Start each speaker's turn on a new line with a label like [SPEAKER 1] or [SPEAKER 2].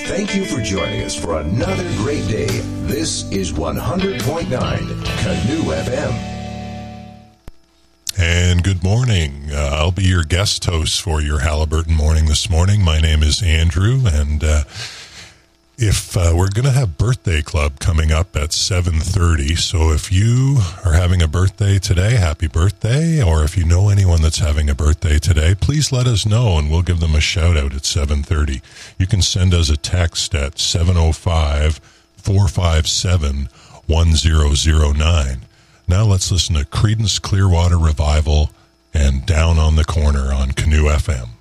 [SPEAKER 1] Thank you for joining us for another great day. This is 100.9 Canoe FM.
[SPEAKER 2] And good morning. I'll be your guest host for your Halliburton morning this morning. My name is Andrew, and if we're going to have birthday club coming up at 7:30, so if you are having a birthday today, happy birthday, or if you know anyone that's having a birthday today, please let us know and we'll give them a shout out at 7:30. You can send us a text at 705-457-1009. Now let's listen to Creedence Clearwater Revival and Down on the Corner on Canoe FM.